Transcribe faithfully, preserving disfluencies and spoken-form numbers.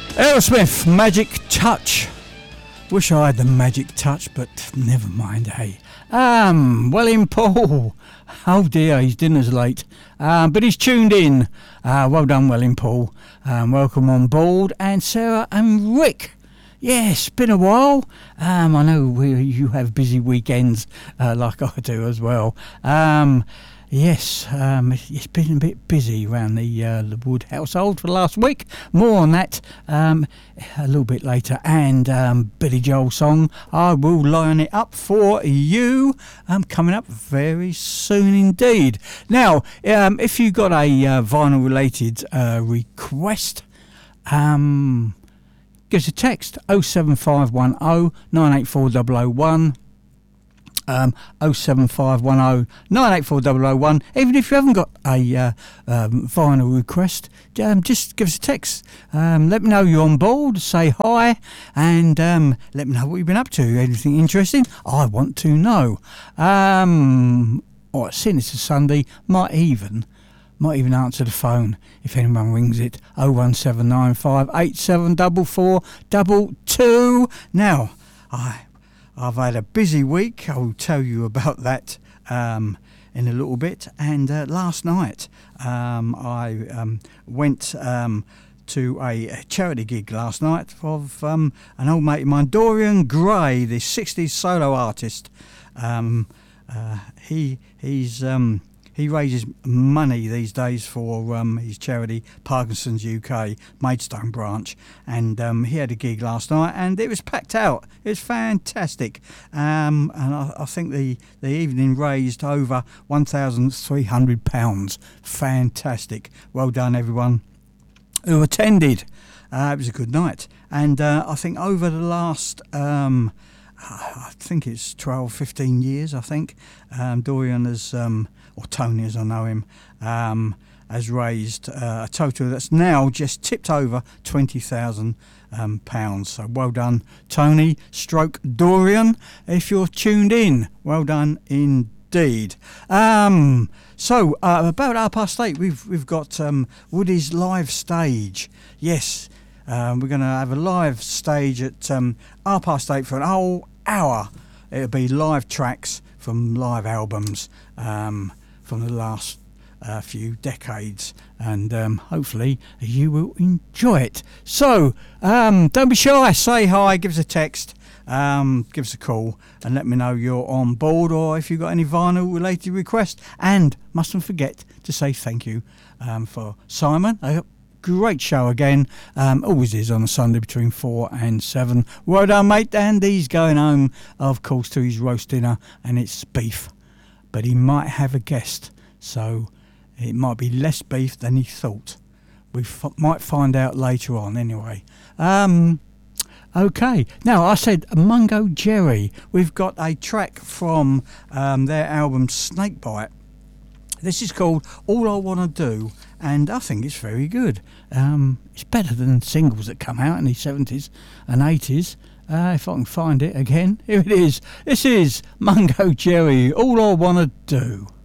Aerosmith, Magic Touch. Wish I had the magic touch, but never mind, hey. Um, William Paul. Oh dear, his dinner's late. Um, but he's tuned in. Uh, well done, William Paul. Um, welcome on board. And Sarah and Rick. Yes, been a while. Um, I know we, you have busy weekends uh, like I do as well. Um, yes, um, it's been a bit busy around the, uh, the Wood household for the last week. More on that um, a little bit later. And um, Billy Joel song, I Will Line It Up For You, um, coming up very soon indeed. Now, um, if you got a uh, vinyl-related uh, request, um... give us a text oh seven five one oh nine eight four oh oh one, um, oh seven five one oh nine eight four oh oh one. Even if you haven't got a uh, um, vinyl request, um, just give us a text. Um, let me know you're on board, say hi, and um, let me know what you've been up to. Anything interesting? I want to know. Um, all right, seeing it's a Sunday, might even... Might even answer the phone if anyone rings it. oh one seven nine five eight seven four four two two. Now, I, I've had a busy week. I'll tell you about that um, in a little bit. And uh, last night, um, I um, went um, to a charity gig last night of um, an old mate of mine, Dorian Gray, the sixties solo artist. Um, uh, he he's... Um, He raises money these days for um, his charity, Parkinson's U K, Maidstone branch. And um, he had a gig last night and it was packed out. It was fantastic. Um, and I, I think the, the evening raised over one thousand three hundred pounds. Fantastic. Well done, everyone who attended. Uh, it was a good night. And uh, I think over the last... Um, I think it's twelve, fifteen years, I think. Um, Dorian has, um, or Tony as I know him, um, has raised uh, a total that's now just tipped over twenty thousand um, pounds. So well done, Tony, stroke Dorian, if you're tuned in. Well done indeed. Um, so uh, about half past eight, we've, we've got um, Woody's live stage. Yes. Um, we're going to have a live stage at um, half past eight for an whole hour. It'll be live tracks from live albums um, from the last uh, few decades, and um, hopefully you will enjoy it. So um, don't be shy, say hi, give us a text, um, give us a call, and let me know you're on board, or if you've got any vinyl related requests. And mustn't forget to say thank you um, for Simon. I Great show again, um, always is on a Sunday between four and seven. Well done, mate. And he's going home, of course, to his roast dinner, and it's beef. But he might have a guest, so it might be less beef than he thought. We f- might find out later on, anyway. Um, okay, now I said Mungo Jerry. We've got a track from um, their album Snakebite. This is called All I Wanna Do, and I think it's very good. Um, it's better than singles that come out in the seventies and eighties. Uh, if I can find it again, here it is. This is Mungo Jerry, All I Wanna Do.